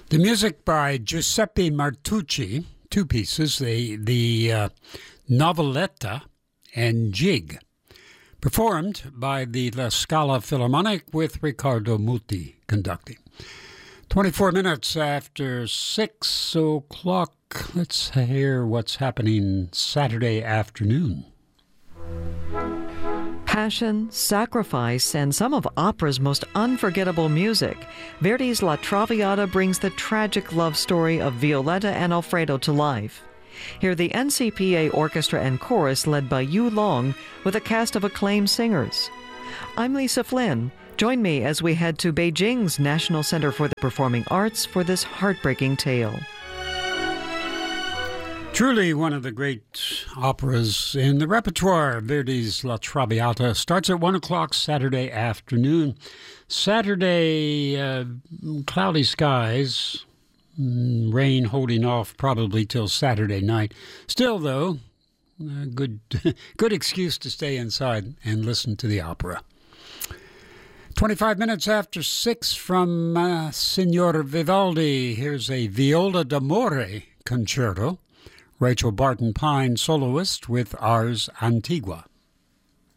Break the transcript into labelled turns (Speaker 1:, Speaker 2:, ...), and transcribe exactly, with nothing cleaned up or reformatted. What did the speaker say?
Speaker 1: The music by Giuseppe Martucci, two pieces, the, the uh, Noveletta and Jig, performed by the La Scala Philharmonic with Riccardo Muti conducting. twenty-four minutes after six o'clock, let's hear what's happening Saturday afternoon.
Speaker 2: Passion, sacrifice, and some of opera's most unforgettable music, Verdi's La Traviata brings the tragic love story of Violetta and Alfredo to life. Hear the N C P A Orchestra and Chorus led by Yu Long with a cast of acclaimed singers. I'm Lisa Flynn. Join me as we head to Beijing's National Center for the Performing Arts for this heartbreaking tale.
Speaker 1: Truly one of the great operas in the repertoire. Verdi's La Traviata starts at one o'clock Saturday afternoon. Saturday, uh, cloudy skies, rain holding off probably till Saturday night. Still, though, a good, good excuse to stay inside and listen to the opera. twenty-five minutes after six from uh, Signor Vivaldi. Here's a Viola d'Amore concerto. Rachel Barton Pine, soloist with Ars Antigua.